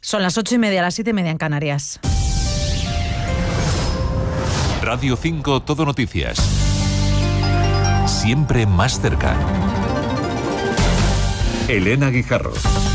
Son las 8:30, las 7:30 en Canarias. Radio 5 Todo Noticias. Siempre más cerca. Elena Guijarro.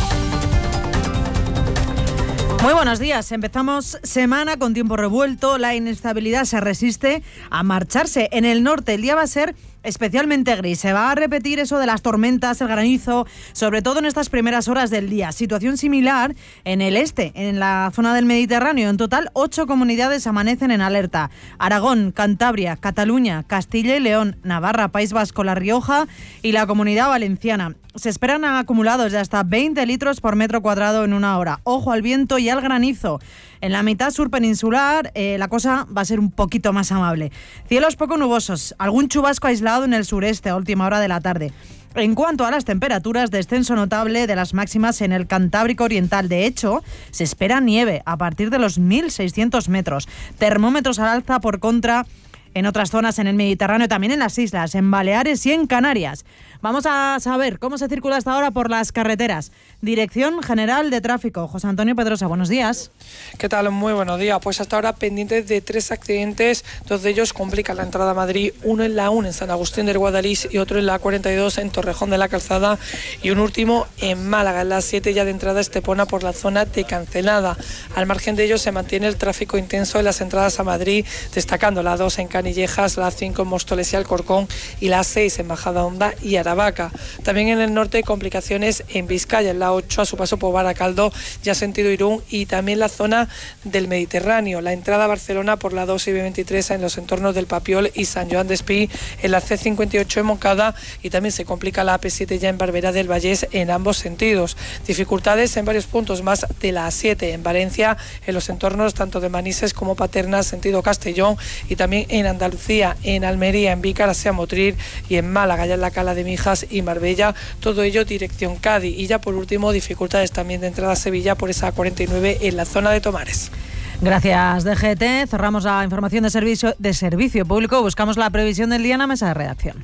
Muy buenos días. Empezamos semana con tiempo revuelto. La inestabilidad se resiste a marcharse. En el norte el día va a ser especialmente gris. Se va a repetir eso de las tormentas, el granizo, sobre todo en estas primeras horas del día. Situación similar en el este, en la zona del Mediterráneo. En total, 8 comunidades amanecen en alerta. Aragón, Cantabria, Cataluña, Castilla y León, Navarra, País Vasco, La Rioja y la Comunidad Valenciana. Se esperan acumulados de hasta 20 litros por metro cuadrado en una hora. Ojo al viento y al granizo. En la mitad sur peninsular la cosa va a ser un poquito más amable. Cielos poco nubosos, algún chubasco aislado en el sureste a última hora de la tarde. En cuanto a las temperaturas, descenso notable de las máximas en el Cantábrico Oriental. De hecho, se espera nieve a partir de los 1.600 metros. Termómetros al alza, por contra, en otras zonas en el Mediterráneo, también en las islas, en Baleares y en Canarias. Vamos a saber cómo se circula hasta ahora por las carreteras. Dirección General de Tráfico. José Antonio Pedrosa, buenos días. ¿Qué tal? Muy buenos días. Pues hasta ahora pendientes de 3 accidentes. 2 de ellos complican la entrada a Madrid. Uno en la A1 en San Agustín del Guadalís y otro en la A42 en Torrejón de la Calzada. Y un último en Málaga, en la 7 ya de entrada a Estepona por la zona de Cancelada. Al margen de ellos se mantiene el tráfico intenso en las entradas a Madrid, destacando la 2 en Canillejas, la 5 en Móstoles y Alcorcón y la 6 en Majadahonda y Aravaca. También en el norte complicaciones en Vizcaya, en la 8 a su paso por Baracaldo, ya sentido Irún, y también la zona del Mediterráneo, la entrada a Barcelona por la 2 y B23 en los entornos del Papiol y San Joan d'Espí, en la C58 en Moncada, y también se complica la AP7 ya en Barberá del Vallés en ambos sentidos. Dificultades en varios puntos más de la A7 en Valencia, en los entornos tanto de Manises como Paterna sentido Castellón, y también en Andalucía, en Almería, en Vícar hacia Motril, y en Málaga ya en la Cala de Mijas y Marbella, todo ello dirección Cádiz. Y ya por último, dificultades también de entrada a Sevilla por esa A49 en la zona de Tomares. Gracias, DGT. Cerramos la información de servicio público. Buscamos la previsión del día en la mesa de redacción.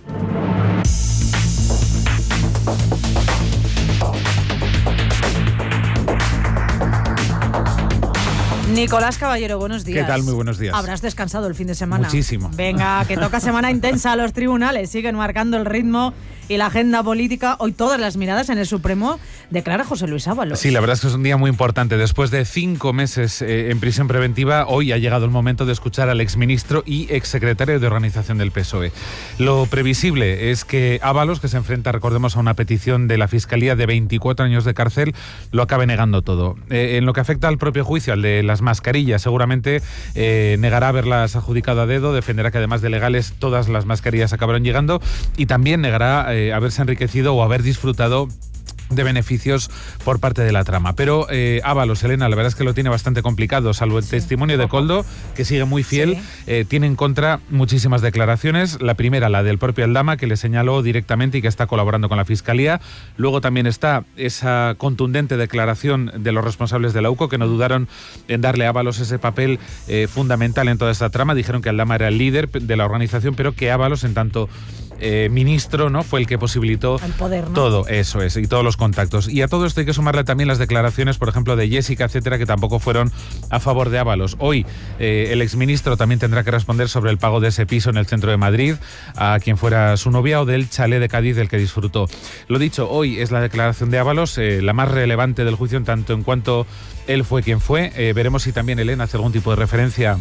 Nicolás Caballero, buenos días. ¿Qué tal? Muy buenos días. Habrás descansado el fin de semana. Muchísimo. Venga, que toca semana intensa. Los tribunales siguen marcando el ritmo y la agenda política. Hoy todas las miradas en el Supremo. Declara José Luis Ábalos. Sí, la verdad es que es un día muy importante. Después de 5 meses en prisión preventiva, hoy ha llegado el momento de escuchar al exministro y exsecretario de Organización del PSOE. Lo previsible es que Ábalos, que se enfrenta, recordemos, a una petición de la Fiscalía de 24 años de cárcel, lo acabe negando todo. En lo que afecta al propio juicio, al de las mascarillas, seguramente negará haberlas adjudicado a dedo, defenderá que además de legales todas las mascarillas acabaron llegando, y también negará haberse enriquecido o haber disfrutado de beneficios por parte de la trama. Pero Ábalos, Elena, la verdad es que lo tiene bastante complicado, salvo el testimonio de Koldo, que sigue muy fiel. Tiene en contra muchísimas declaraciones. La primera, la del propio Aldama, que le señaló directamente y que está colaborando con la Fiscalía. Luego también está esa contundente declaración de los responsables de la UCO, que no dudaron en darle a Ábalos ese papel fundamental en toda esta trama. Dijeron que Aldama era el líder de la organización, pero que Ábalos, en tanto ministro, ¿no?, fue el que posibilitó el poder, ¿no? Todo, eso es, y todos los contactos. Y a todo esto hay que sumarle también las declaraciones, por ejemplo, de Jessica, etcétera, que tampoco fueron a favor de Ábalos. Hoy el exministro también tendrá que responder sobre el pago de ese piso en el centro de Madrid a quien fuera su novia, o del chalet de Cádiz del que disfrutó. Lo dicho, hoy es la declaración de Ábalos, la más relevante del juicio, en tanto en cuanto él fue quien fue. Veremos si también Elena hace algún tipo de referencia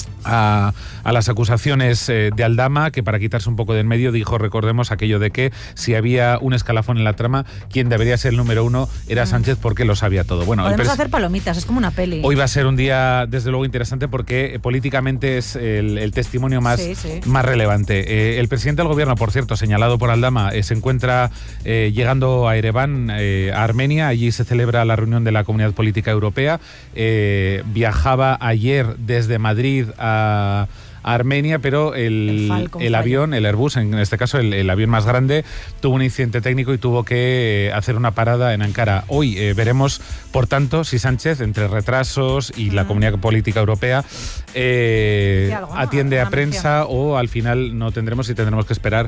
a las acusaciones de Aldama, que para quitarse un poco de en medio dijo, recordemos, aquello de que si había un escalafón en la trama, quien debería ser el número 1 era Sánchez, porque lo sabía todo. Bueno, podemos hacer palomitas, es como una peli. Hoy va a ser un día desde luego interesante, porque políticamente es el testimonio más relevante. El presidente del gobierno, por cierto, señalado por Aldama, se encuentra llegando a Ereván, a Armenia. Allí se celebra la reunión de la Comunidad Política Europea. Viajaba ayer desde Madrid a Armenia, pero el avión, el Airbus, en este caso el avión más grande, tuvo un incidente técnico y tuvo que hacer una parada en Ankara. Hoy veremos, por tanto, si Sánchez, entre retrasos y la Comunidad Política Europea, atiende a prensa, o al final no tendremos y tendremos que esperar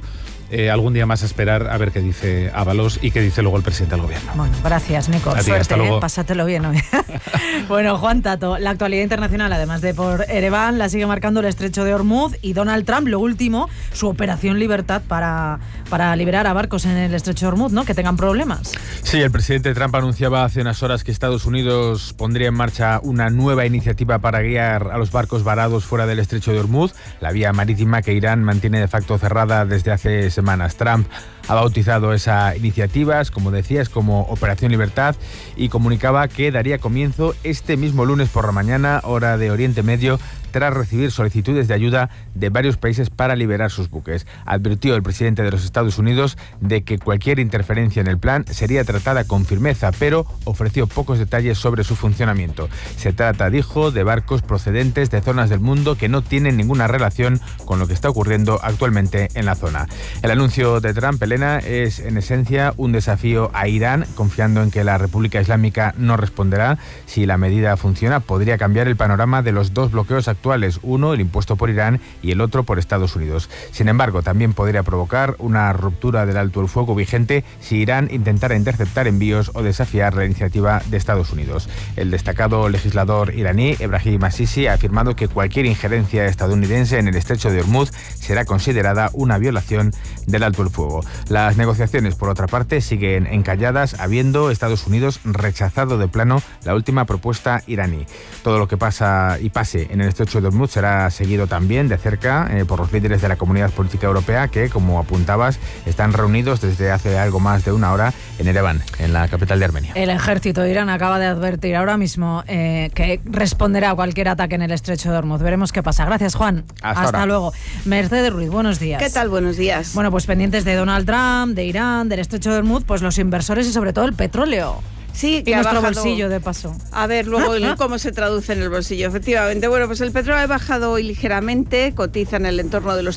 algún día más a esperar a ver qué dice Ábalos y qué dice luego el presidente del gobierno. Bueno, gracias, Nico. A ti, suerte, hasta luego. Pásatelo bien hoy. Bueno, Juan Tato, la actualidad internacional, además de por Ereván, la sigue marcando el estrecho de Hormuz y Donald Trump, lo último, su operación Libertad para liberar a barcos en el estrecho de Hormuz, ¿no? Que tengan problemas. Sí, el presidente Trump anunciaba hace unas horas que Estados Unidos pondría en marcha una nueva iniciativa para guiar a los barcos varados fuera del estrecho de Hormuz, la vía marítima que Irán mantiene de facto cerrada desde hace semanas. Trump ha bautizado esa iniciativa, como decías, como Operación Libertad y comunicaba que daría comienzo este mismo lunes por la mañana, hora de Oriente Medio, tras recibir solicitudes de ayuda de varios países para liberar sus buques. Advirtió el presidente de los Estados Unidos de que cualquier interferencia en el plan sería tratada con firmeza, pero ofreció pocos detalles sobre su funcionamiento. Se trata, dijo, de barcos procedentes de zonas del mundo que no tienen ninguna relación con lo que está ocurriendo actualmente en la zona. El anuncio de Trump, Elena, es en esencia un desafío a Irán, confiando en que la República Islámica no responderá. Si la medida funciona, podría cambiar el panorama de los dos bloqueos actuales, uno el impuesto por Irán y el otro por Estados Unidos. Sin embargo, también podría provocar una ruptura del alto el fuego vigente si Irán intentara interceptar envíos o desafiar la iniciativa de Estados Unidos. El destacado legislador iraní, Ebrahim Assisi, ha afirmado que cualquier injerencia estadounidense en el estrecho de Hormuz será considerada una violación del alto el fuego. Las negociaciones, por otra parte, siguen encalladas, habiendo Estados Unidos rechazado de plano la última propuesta iraní. Todo lo que pase en el estrecho de Hormuz será seguido también de cerca por los líderes de la Comunidad Política Europea que, como apuntabas, están reunidos desde hace algo más de una hora en Ereván, en la capital de Armenia. El ejército de Irán acaba de advertir ahora mismo que responderá a cualquier ataque en el estrecho de Hormuz. Veremos qué pasa. Gracias, Juan. Hasta luego. Mercedes Ruiz, buenos días. ¿Qué tal? Buenos días. Bueno, pues pendientes de Donald Trump, de Irán, del estrecho de Hormuz, pues los inversores y sobre todo el petróleo. Sí, que y ha nuestro bajado, bolsillo, de paso. A ver luego cómo se traduce en el bolsillo, efectivamente. Bueno, pues el petróleo ha bajado hoy ligeramente, cotiza en el entorno de los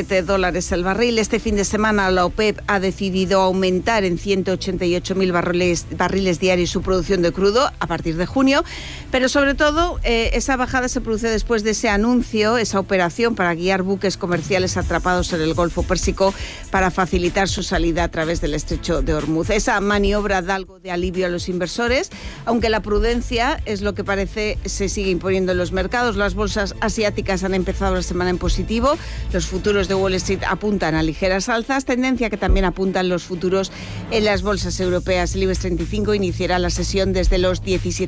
$107 el barril. Este fin de semana la OPEP ha decidido aumentar en 188.000 barriles diarios su producción de crudo a partir de junio, pero sobre todo esa bajada se produce después de ese anuncio, esa operación para guiar buques comerciales atrapados en el Golfo Pérsico para facilitar su salida a través del estrecho de Hormuz. Esa maniobra da algo de alivio a los inversores, aunque la prudencia es lo que parece se sigue imponiendo en los mercados. Las bolsas asiáticas han empezado la semana en positivo, los futuros de Wall Street apuntan a ligeras alzas, tendencia que también apuntan los futuros en las bolsas europeas. El IBEX 35 iniciará la sesión desde los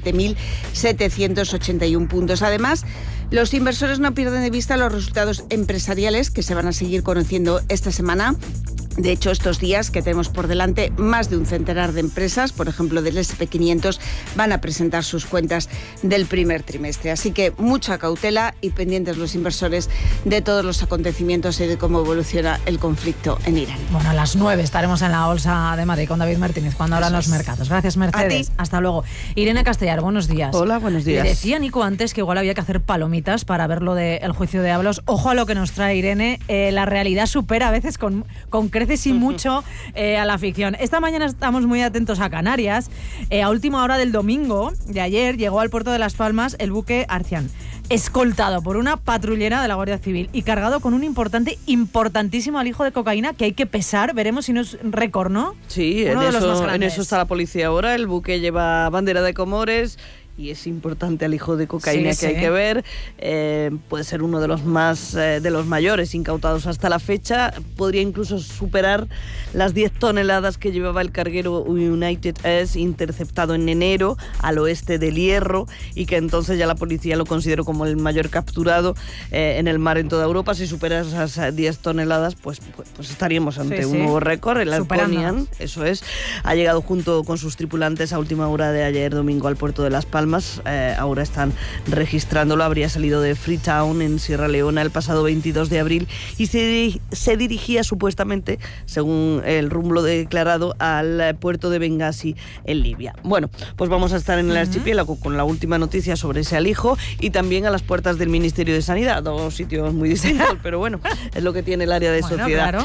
17.781 puntos. Además, los inversores no pierden de vista los resultados empresariales que se van a seguir conociendo esta semana. De hecho, estos días que tenemos por delante, más de un centenar de empresas, por ejemplo del SP500, van a presentar sus cuentas del primer trimestre. Así que mucha cautela y pendientes los inversores de todos los acontecimientos y de cómo evoluciona el conflicto en Irán. Bueno, a las 9 estaremos en la Bolsa de Madrid con David Martínez cuando abran los mercados. Gracias, Mercedes. A ti. Hasta luego. Irene Castellar, buenos días. Hola, buenos días. Le decía Nico antes que igual había que hacer palomitas para ver lo del juicio de Ábalos. Ojo a lo que nos trae Irene. La realidad supera a veces con creces y mucho a la ficción. Esta mañana estamos muy atentos a Canarias. A última hora del domingo de ayer llegó al puerto de Las Palmas el buque Arcián, escoltado por una patrullera de la Guardia Civil y cargado con un importantísimo alijo de cocaína que hay que pesar. Veremos si no es récord, ¿no? Sí, en eso está la policía ahora. El buque lleva bandera de Comores y es importante alijo de cocaína que hay que ver. Puede ser uno de los mayores incautados hasta la fecha. Podría incluso superar las 10 toneladas que llevaba el carguero United S interceptado en enero al oeste del Hierro y que entonces ya la policía lo consideró como el mayor capturado en el mar en toda Europa. Si supera esas 10 toneladas, pues estaríamos ante un nuevo récord. El Arconian, eso es, ha llegado junto con sus tripulantes a última hora de ayer domingo al puerto de Las Palmas. Ahora están registrándolo. Habría salido de Freetown en Sierra Leona el pasado 22 de abril y se dirigía supuestamente, según el rumbo declarado, al puerto de Bengasi en Libia. Bueno, pues vamos a estar en el archipiélago con la última noticia sobre ese alijo y también a las puertas del Ministerio de Sanidad, dos sitios muy distintos, pero bueno, es lo que tiene el área de sociedad. Claro.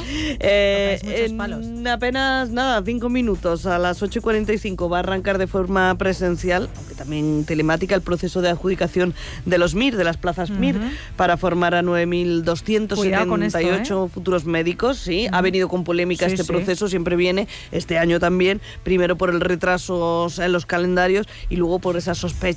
En apenas 5 minutos, a las 8:45 va a arrancar de forma presencial, aunque también telemática el proceso de adjudicación de los MIR, de las plazas MIR, para formar a 9.278 futuros médicos. Sí, ha venido con polémica este proceso, siempre viene, este año también, primero por el retraso en los calendarios y luego por esas sospechas